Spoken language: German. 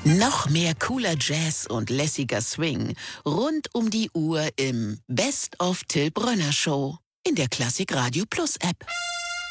Noch mehr cooler Jazz und lässiger Swing rund um die Uhr im Best of Till Brönner Show in der Klassik Radio Plus App.